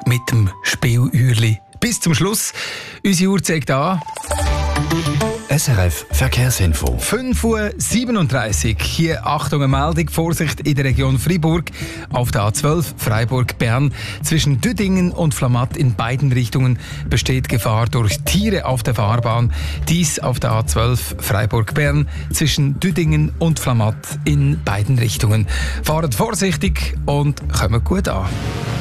mit dem Spieluhrli. Bis zum Schluss. Unsere Uhr zeigt an. SRF Verkehrsinfo. 5:37 Uhr. Hier Achtung, eine Meldung. Vorsicht in der Region Freiburg. Auf der A12 Freiburg-Bern. Zwischen Düdingen und Flamatt in beiden Richtungen besteht Gefahr durch Tiere auf der Fahrbahn. Dies auf der A12 Freiburg-Bern. Zwischen Düdingen und Flamatt in beiden Richtungen. Fahrt vorsichtig und kommt gut an.